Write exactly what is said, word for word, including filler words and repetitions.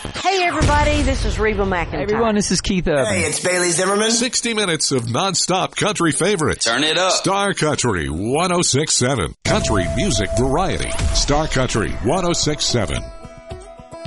Hey, everybody, this is Reba McEntire. Hey, everyone, this is Keith Urban. Hey, it's Bailey Zimmerman. sixty minutes of non-stop country favorites. Turn it up. Star Country one oh six point seven. Country music variety. Star Country one oh six point seven.